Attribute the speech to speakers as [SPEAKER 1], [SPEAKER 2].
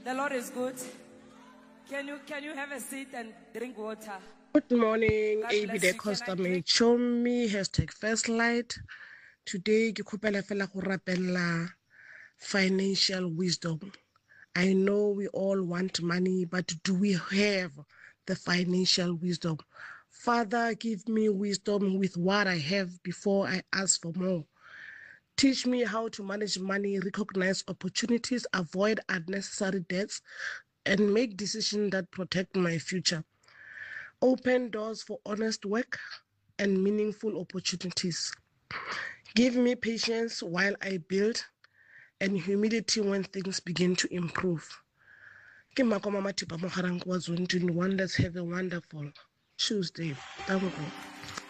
[SPEAKER 1] The Lord is good. Can you have a seat and drink water?
[SPEAKER 2] Good morning,
[SPEAKER 1] God
[SPEAKER 2] AB
[SPEAKER 1] bless
[SPEAKER 2] de
[SPEAKER 1] you. Can
[SPEAKER 2] Costa
[SPEAKER 1] I
[SPEAKER 2] me
[SPEAKER 1] drink?
[SPEAKER 2] show me hashtag first light. Today ke khopela fela go rapella financial wisdom. I know we all want money, but do we have the financial wisdom? Father, give me wisdom with what I have before I ask for more. Teach me how to manage money, recognize opportunities, avoid unnecessary debts, and make decisions that protect my future. Open doors for honest work and meaningful opportunities. Give me patience while I build and humility when things begin to improve. Ke Makoma Matipa mo gareng kwa Zone 21. Let's have a wonderful Tuesday. Thank you.